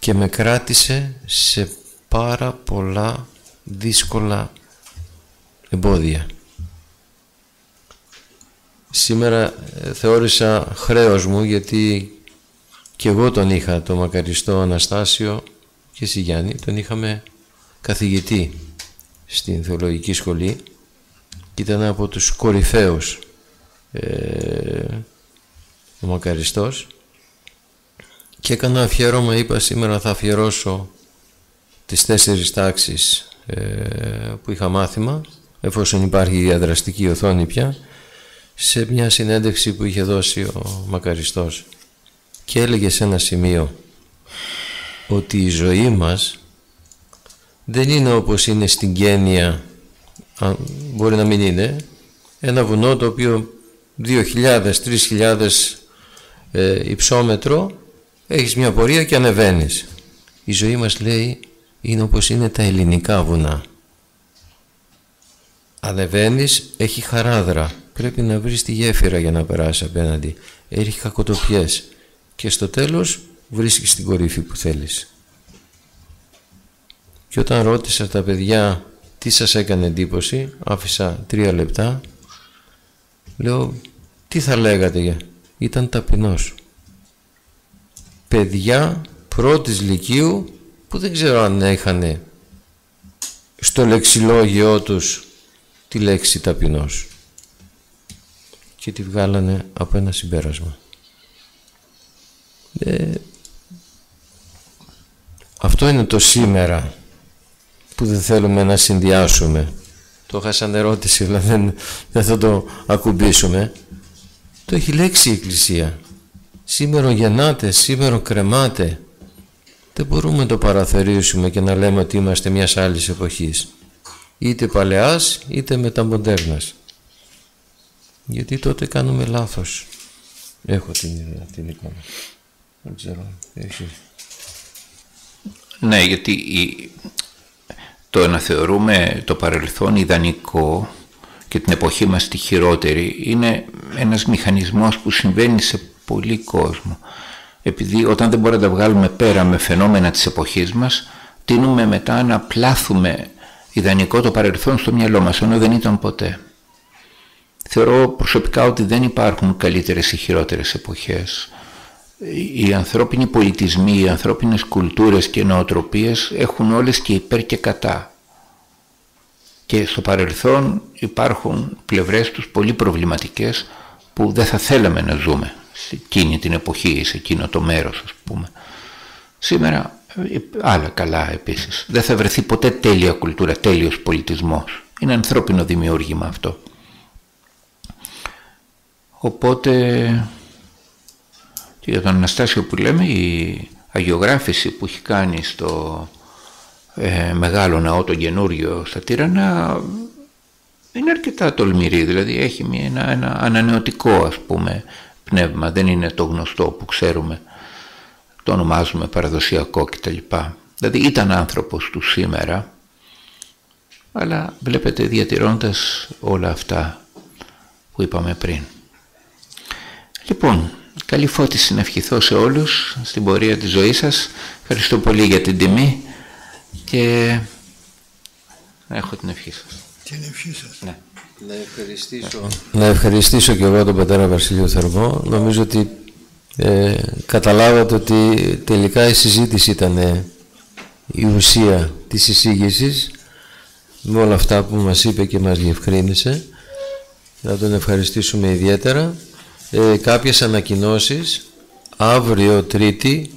και με κράτησε σε πάρα πολλά δύσκολα εμπόδια. Σήμερα θεώρησα χρέος μου, γιατί και εγώ τον είχα, το μακαριστό Αναστάσιο, και εσύ Γιάννη, τον είχαμε καθηγητή στην θεολογική σχολή και ήταν από τους κορυφαίους ο μακαριστός, και έκανα αφιέρωμα, είπα σήμερα θα αφιερώσω τις 4 τάξεις που είχα μάθημα, εφόσον υπάρχει διαδραστική οθόνη πια, σε μια συνέντευξη που είχε δώσει ο μακαριστός, και έλεγε σε ένα σημείο ότι η ζωή μας δεν είναι όπως είναι στην Κένια, μπορεί να μην είναι, ένα βουνό το οποίο 2.000-3.000 υψόμετρο, έχεις μια πορεία και ανεβαίνεις. Η ζωή μας, λέει, είναι όπως είναι τα ελληνικά βουνά. Ανεβαίνεις, έχει χαράδρα, πρέπει να βρεις τη γέφυρα για να περάσει απέναντι, έχει κακοτοπιές και στο τέλος βρίσκεις την κορύφη που θέλεις. Και όταν ρώτησα τα παιδιά τι σας έκανε εντύπωση, άφησα 3 λεπτά, λέω τι θα λέγατε, ήταν ταπεινός. Παιδιά πρώτης λυκείου που δεν ξέρω αν είχαν στο λεξιλόγιό τους τη λέξη ταπεινός, και τη βγάλανε από ένα συμπέρασμα. Αυτό είναι το σήμερα που δεν θέλουμε να συνδυάσουμε. Το είχα σαν ερώτηση, αλλά δεν θα το ακουμπήσουμε. Το έχει λέξει η Εκκλησία. Σήμερα γεννάτε, σήμερα κρεμάτε. Δεν μπορούμε να το παραθερήσουμε και να λέμε ότι είμαστε μιας άλλης εποχής, είτε παλαιάς είτε μεταμοντέρνας, γιατί τότε κάνουμε λάθος. Έχω την εικόνα. Δεν ξέρω. Έχεις. Ναι, γιατί το να θεωρούμε το παρελθόν ιδανικό και την εποχή μας τη χειρότερη είναι ένας μηχανισμός που συμβαίνει σε πολύ κόσμο. Επειδή όταν δεν μπορούμε να τα βγάλουμε πέρα με φαινόμενα της εποχής μας, τείνουμε μετά να πλάθουμε ιδανικό το παρελθόν στο μυαλό μας, ενώ δεν ήταν ποτέ. Θεωρώ προσωπικά ότι δεν υπάρχουν καλύτερες ή χειρότερες εποχές. Οι ανθρώπινοι πολιτισμοί, οι ανθρώπινες κουλτούρες και νοοτροπίες έχουν όλες και υπέρ και κατά. Και στο παρελθόν υπάρχουν πλευρές τους πολύ προβληματικές που δεν θα θέλαμε να ζούμε σε εκείνη την εποχή, σε εκείνο το μέρος, ας πούμε. Σήμερα άλλα καλά επίσης. Δεν θα βρεθεί ποτέ τέλεια κουλτούρα, τέλειος πολιτισμός. Είναι ανθρώπινο δημιούργημα αυτό. Οπότε, και για τον Αναστάσιο που λέμε, η αγιογράφηση που έχει κάνει στο μεγάλο ναό το καινούριο στα Τύρανα είναι αρκετά τολμηρή, δηλαδή έχει ένα ανανεωτικό, ας πούμε, πνεύμα, δεν είναι το γνωστό που ξέρουμε, το ονομάζουμε παραδοσιακό κτλ. Δηλαδή ήταν άνθρωπος του σήμερα, αλλά βλέπετε διατηρώντας όλα αυτά που είπαμε πριν. Λοιπόν, καλή φώτιση να ευχηθώ σε όλους στην πορεία της ζωής σας. Ευχαριστώ πολύ για την τιμή και να έχω την ευχή σας. Την ευχή σας. Ναι. Να ευχαριστήσω και εγώ τον πατέρα Βασίλειο Θερμό. Νομίζω ότι καταλάβατε ότι τελικά η συζήτηση ήταν η ουσία της εισήγησης, με όλα αυτά που μας είπε και μας διευκρίνησε. Να τον ευχαριστήσουμε ιδιαίτερα. Κάποιες ανακοινώσεις. Αύριο Τρίτη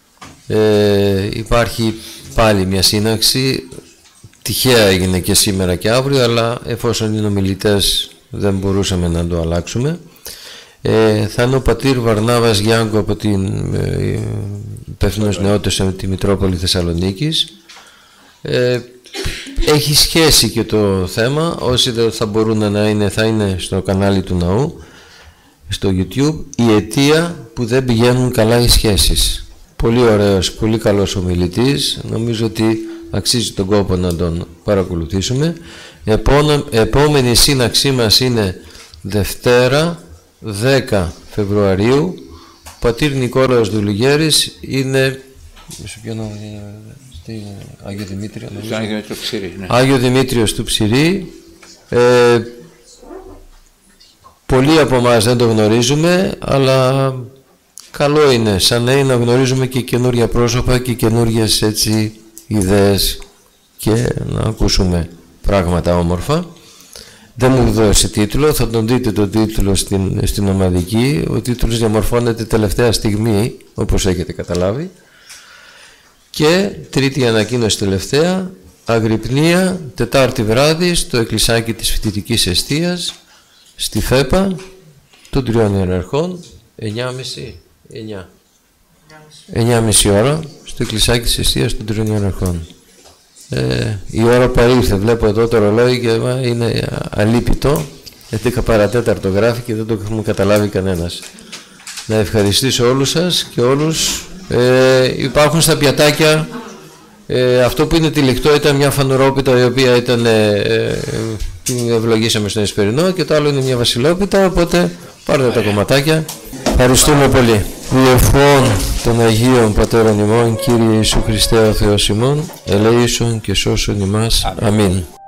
υπάρχει πάλι μια σύναξη. Τυχαία έγινε και σήμερα και αύριο, αλλά εφόσον είναι ομιλητές δεν μπορούσαμε να το αλλάξουμε. Θα είναι ο πατήρ Βαρνάβας Γιάνγκο από την υπεύθυνος νεότητας από τη Μητρόπολη Θεσσαλονίκης. Έχει σχέση και το θέμα. Όσοι δεν θα μπορούν να είναι, θα είναι στο κανάλι του ναού, στο YouTube. Η αιτία που δεν πηγαίνουν καλά οι σχέσεις. Πολύ ωραίος, πολύ καλός ομιλητής. Νομίζω ότι αξίζει τον κόπο να τον παρακολουθήσουμε. Επόμενη σύναξή μας είναι Δευτέρα 10 Φεβρουαρίου. Ο πατήρ Νικόλαος Δουλουγέρης είναι Άγιο Δημήτριο. Στο Άγιο Δημήτριο Ψηρή, ναι. Άγιο Δημήτριος του Ψηρή. Πολλοί από εμάς δεν το γνωρίζουμε, αλλά καλό είναι σαν νέοι να γνωρίζουμε και καινούργια πρόσωπα και καινούργιες έτσι ιδέες και να ακούσουμε πράγματα όμορφα. Δεν μου δώσει τίτλο, θα τον δείτε τον τίτλο στην ομαδική. Ο τίτλος διαμορφώνεται τελευταία στιγμή, όπως έχετε καταλάβει. Και τρίτη ανακοίνωση τελευταία, αγρυπνία, Τετάρτη βράδυ, στο εκκλησάκι της Φοιτητικής Εστίας, στη ΦΕΠΑ, των Τριών Ιεραρχών, 9.30 ώρα, στο εκκλησάκι της Εστίας των Τριών Ιεραρχών. Η ώρα παρήλθε, βλέπω εδώ το ρολόι και είναι αλίπητο, γιατί 10 γράφει και δεν το έχουμε καταλάβει κανένας. Να ευχαριστήσω όλους σας και όλους. Υπάρχουν στα πιατάκια, αυτό που είναι τυλιχτό ήταν μια φανουρόπιτα η οποία ήταν, την ευλογήσαμε στον Εσπερινό, και το άλλο είναι μια βασιλόπιτα, οπότε πάρτε τα κομματάκια. Ευχαριστούμε πολύ. Διευχών των Αγίων Πατέρων ημών, Κύριε Ιησού Χριστέ ο Θεός ημών, ελέησον και σώσον ημάς. Αμήν.